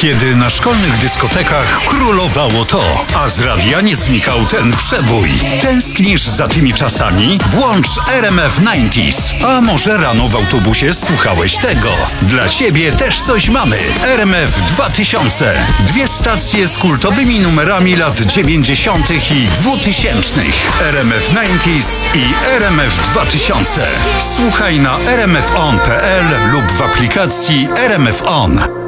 Kiedy na szkolnych dyskotekach królowało to, a z radia nie znikał ten przebój. Tęsknisz za tymi czasami? Włącz RMF 90s. A może rano w autobusie słuchałeś tego? Dla ciebie też coś mamy. RMF 2000. Dwie stacje z kultowymi numerami lat 90. i 2000. RMF 90s i RMF 2000. Słuchaj na rmfon.pl lub w aplikacji RMF On.